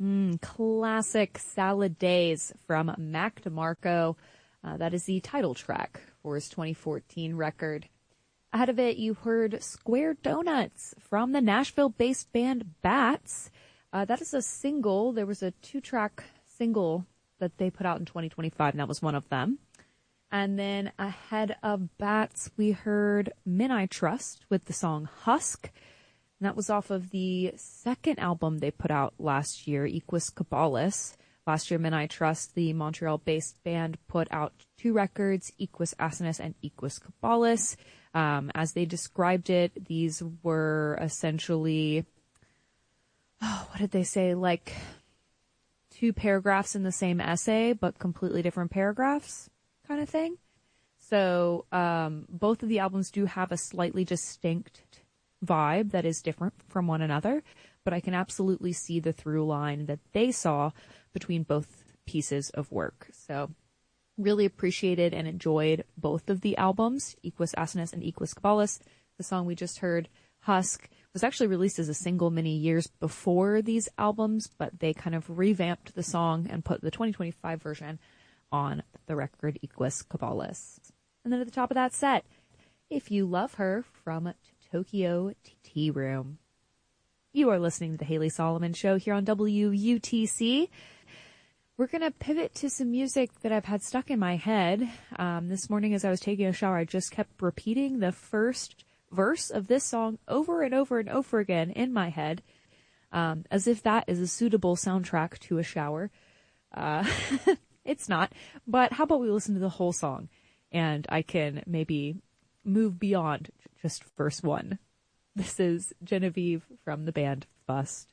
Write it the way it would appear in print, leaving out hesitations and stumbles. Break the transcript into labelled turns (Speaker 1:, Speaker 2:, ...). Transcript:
Speaker 1: Classic Salad Days from Mac DeMarco. That is the title track for his 2014 record. Ahead of it, you heard Square Donuts from the Nashville-based band Bats. That is a single. There was a 2-track single that they put out in 2025, and that was one of them. And then ahead of Bats, we heard Men I Trust with the song Husk. And that was off of the second album they put out last year, Equus Caballus. Last year, Men I Trust, the Montreal-based band, put out 2 records, Equus Asinus and Equus Caballus. As they described it, these were essentially, what did they say? Like 2 paragraphs in the same essay, but completely different paragraphs kind of thing. So both of the albums do have a slightly distinct vibe that is different from one another, but I can absolutely see the through line that they saw between both pieces of work. So really appreciated and enjoyed both of the albums, Equus Asinus and Equus Caballus. The song we just heard, Husk, was actually released as a single many years before these albums, but they kind of revamped the song and put the 2025 version on the record Equus Caballus. And then at the top of that set, If You Love Her from Tokyo Tea Room. You are listening to the Haley Solomon Show here on WUTC. We're going to pivot to some music that I've had stuck in my head. This morning as I was taking a shower, I just kept repeating the first verse of this song over and over and over again in my head, as if that is a suitable soundtrack to a shower. It's not, but how about we listen to the whole song and I can maybe move beyond just verse 1. This is Genevieve from the band Bust.